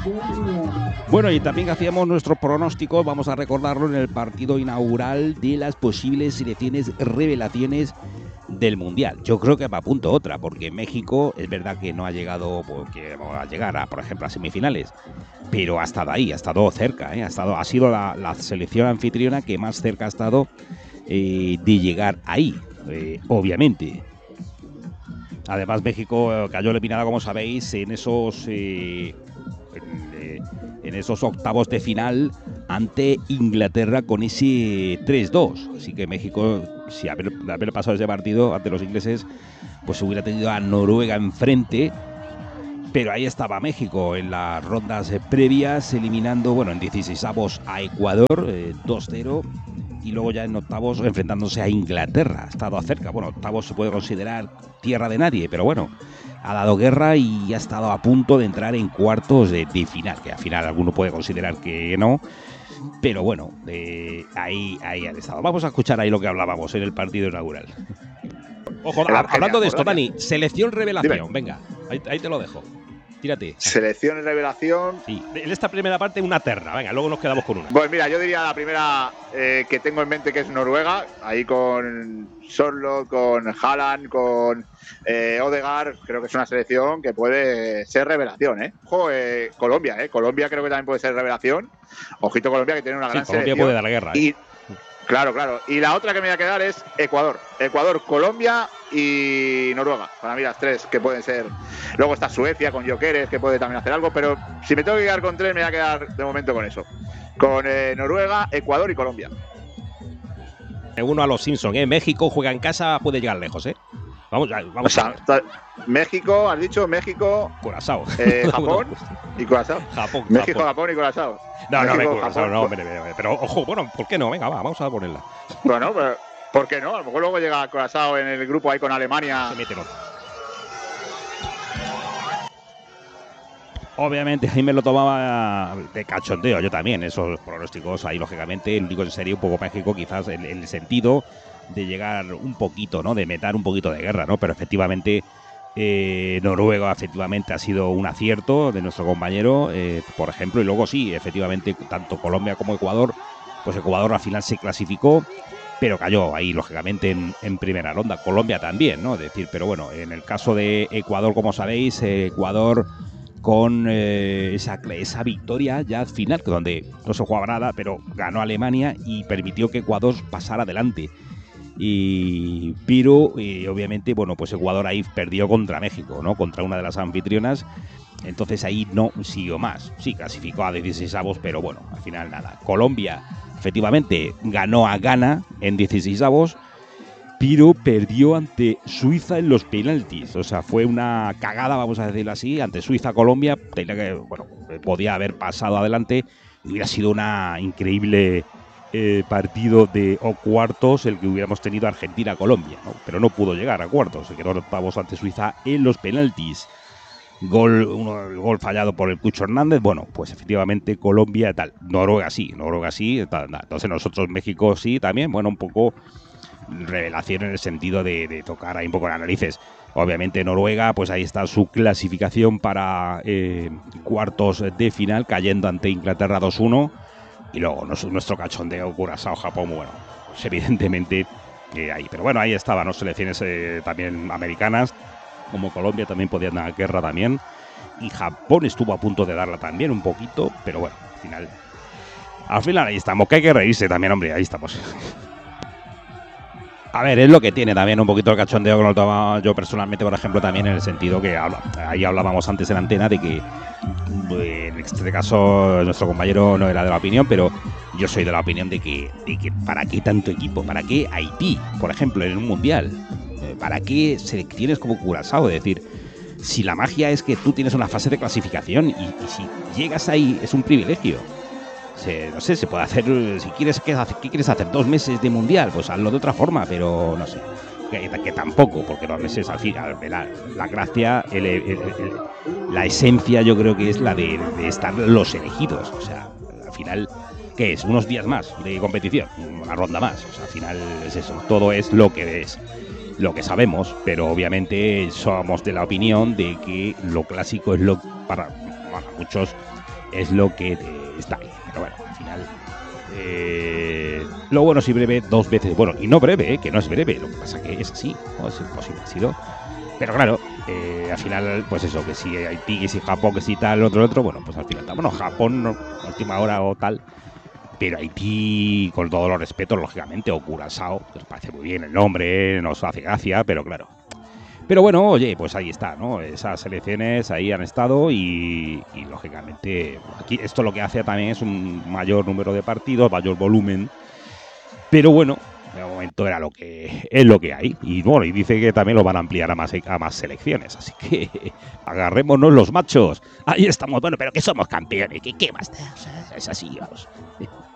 Bueno, y también hacíamos nuestro pronóstico, vamos a recordarlo, en el partido inaugural de las posibles selecciones revelaciones del Mundial. Yo creo que va a punto otra, porque México es verdad que no ha llegado, porque va a llegar a, por ejemplo, a semifinales, pero ha estado ahí, ha estado cerca, ha sido la selección anfitriona que más cerca ha estado de llegar ahí, obviamente. Además, México cayó eliminada, como sabéis, en esos octavos de final ante Inglaterra con ese 3-2. Así que México, si haber pasado ese partido ante los ingleses, pues hubiera tenido a Noruega enfrente. Pero ahí estaba México en las rondas previas, eliminando, bueno, en 16avos a Ecuador, 2-0. Y luego ya en octavos enfrentándose a Inglaterra. Ha estado cerca. Bueno, octavos se puede considerar tierra de nadie, pero bueno, ha dado guerra y ha estado a punto de entrar en cuartos de final, que al final alguno puede considerar que no, pero bueno, ahí han estado. Vamos a escuchar ahí lo que hablábamos en el partido inaugural. Ojo, hablando de esto, Dani, selección revelación. Dime. Venga, ahí te lo dejo. Tírate. Selección y revelación. Sí, en esta primera parte una terna. Venga, luego nos quedamos con una. Pues mira, yo diría la primera que tengo en mente, que es Noruega. Ahí con Sorloth, con Haaland, con Odegaard. Creo que es una selección que puede ser revelación, ¿eh? Ojo, Colombia, ¿eh? Colombia creo que también puede ser revelación. Ojito Colombia, que tiene una gran Colombia selección. Puede dar guerra, ¿eh? Y, claro. Y la otra que me voy a quedar es Ecuador. Ecuador, Colombia y Noruega. Para mí las tres que pueden ser. Luego está Suecia con Gyökeres, que puede también hacer algo, pero si me tengo que quedar con tres, me voy a quedar de momento con eso. Con Noruega, Ecuador y Colombia. Uno a los Simpsons, ¿eh? México juega en casa, puede llegar lejos, ¿eh? Vamos o sea, a ver. México, has dicho México, Curazao, Japón y Curazao. México, Japón y Curazao. No, Curazao no, pero ojo, bueno, ¿por qué no? Venga, vamos a ponerla. Bueno, pero ¿por qué no? A lo mejor luego llega Curazao en el grupo ahí con Alemania. Se mete, no. Obviamente ahí me lo tomaba de cachondeo, yo también, esos pronósticos ahí lógicamente, el único en serio un poco México quizás en el sentido de llegar un poquito, ¿no? De meter un poquito de guerra, ¿no? Pero efectivamente Noruega efectivamente ha sido un acierto de nuestro compañero, por ejemplo, y luego sí, efectivamente tanto Colombia como Ecuador, pues Ecuador al final se clasificó, pero cayó ahí lógicamente en primera ronda. Colombia también, ¿no? Es decir, pero bueno, en el caso de Ecuador, como sabéis, Ecuador con esa victoria ya final, donde no se jugaba nada, pero ganó Alemania y permitió que Ecuador pasara adelante. Pero obviamente, bueno, pues Ecuador ahí perdió contra México, ¿no? Contra una de las anfitrionas. Entonces ahí no siguió más. Sí, clasificó a 16avos, pero bueno, al final nada. Colombia, efectivamente, ganó a Ghana en 16avos, pero perdió ante Suiza en los penaltis. O sea, fue una cagada, vamos a decirlo así, ante Suiza-Colombia. Podía haber pasado adelante y hubiera sido una increíble partido o cuartos el que hubiéramos tenido Argentina-Colombia, ¿no? Pero no pudo llegar a cuartos, se quedó en octavos ante Suiza en los penaltis. El gol fallado por el Cucho Hernández. Bueno, pues efectivamente Colombia tal, Noruega sí, tal. Entonces nosotros México sí también, bueno, un poco revelación en el sentido de tocar ahí un poco las narices. Obviamente Noruega, pues ahí está su clasificación para cuartos de final, cayendo ante Inglaterra 2-1. Y luego nuestro cachondeo, Curazao, Japón, bueno, pues evidentemente ahí. Pero bueno, ahí estaban, ¿no? Selecciones también americanas, como Colombia también podían dar guerra también. Y Japón estuvo a punto de darla también un poquito, pero bueno, al final ahí estamos, que hay que reírse también, hombre, ahí estamos. A ver, es lo que tiene también un poquito el cachondeo que lo tomaba yo personalmente, por ejemplo, también en el sentido que ahí hablábamos antes en antena de que en este caso nuestro compañero no era de la opinión, pero yo soy de la opinión de que ¿para qué tanto equipo? ¿Para qué Haití, por ejemplo, en un mundial? ¿Para qué selecciones como Curazao? Es decir, si la magia es que tú tienes una fase de clasificación y si llegas ahí es un privilegio. No sé, se puede hacer, si quieres, ¿qué quieres hacer? 2 meses de mundial, pues hazlo de otra forma, pero no sé, que tampoco, porque 2 meses al final, la gracia, la esencia yo creo que es la de estar los elegidos, o sea, al final, ¿qué es? Unos días más de competición, una ronda más, o sea, al final es eso, todo es lo que sabemos, pero obviamente somos de la opinión de que lo clásico es lo para bueno, a muchos es lo que está ahí. Pero bueno, al final, lo bueno si breve 2 veces, bueno, y no breve, que no es breve, lo que pasa que es así, ¿no? Es imposible, ha sido. Pero claro, al final, pues eso, que si Haití, que si Japón, que si tal, otro, bueno, pues al final, bueno, Japón, no, a última hora o tal, pero Haití, con todos los respetos, lógicamente, o Curazao, que os parece muy bien el nombre, nos hace gracia, pero claro. Pero bueno, oye, pues ahí está, ¿no? Esas selecciones ahí han estado y lógicamente, aquí esto lo que hace también es un mayor número de partidos, mayor volumen, pero bueno, de momento era es lo que hay. Y bueno, y dice que también lo van a ampliar a más selecciones. Así que agarrémonos los machos. Ahí estamos. Bueno, pero que somos campeones. ¿Qué más? Es así, vamos.